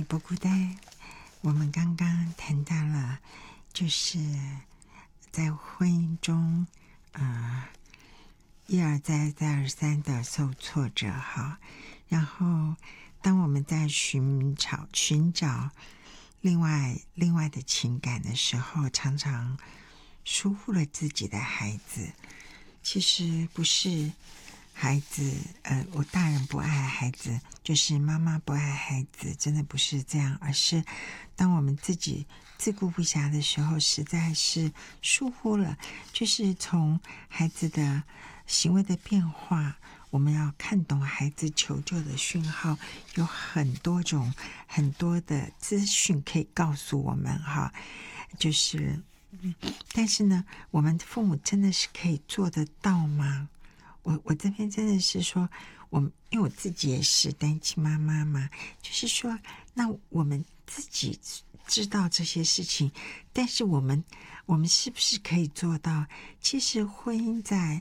不孤单。我们刚刚谈到了，就是在婚姻中，一而再再而三的受挫折哈，然后当我们在寻找另外的情感的时候，常常疏忽了自己的孩子。其实不是孩子，我大人不爱孩子，就是妈妈不爱孩子，真的不是这样，而是当我们自己自顾不暇的时候，实在是疏忽了，就是从孩子的行为的变化，我们要看懂孩子求救的讯号，有很多的资讯可以告诉我们哈，就是但是呢，我们父母真的是可以做得到吗？我这边真的是说，因为我自己也是单亲妈妈嘛，就是说，那我们自己知道这些事情，但是我们是不是可以做到？其实婚姻在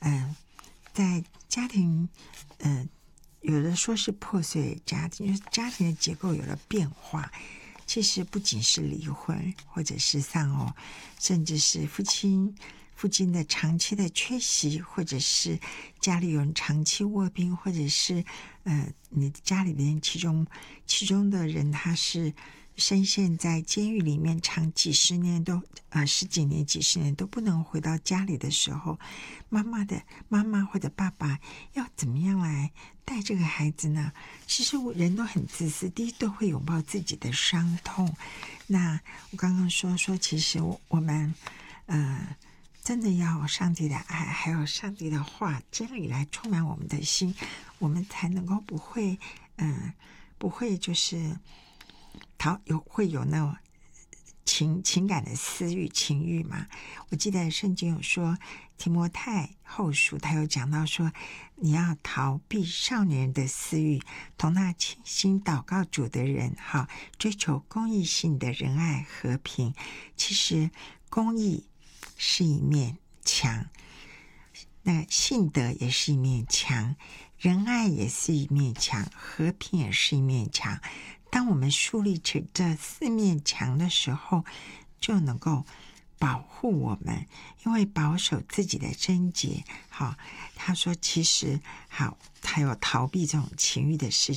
家庭，有的说是破碎家庭，就是家庭的结构有了变化。其实不仅是离婚或者是丧偶，甚至是父亲的长期的缺席，或者是家里有人长期卧病，或者是你家里边其中的人他是深陷在监狱里面几十年都十几年几十年都不能回到家里的时候，妈妈或者爸爸要怎么样来带这个孩子呢？其实人都很自私，第一都会拥抱自己的伤痛。那我刚刚说其实我们真的要上帝的爱，还有上帝的话真理来充满我们的心，我们才能够不会就是会有那种情感的私欲情欲嘛。我记得圣经有说，提摩太后书他有讲到说，你要逃避少年人的私欲，同那倾心祷告主的人追求公义性的仁爱和平。其实公义是一面墙，那信德也是一面墙，仁爱也是一面墙，和平也是一面墙。当我们树立起这四面墙的时候，就能够保护我们，因为保守自己的贞洁。他说其实还有逃避这种情欲的事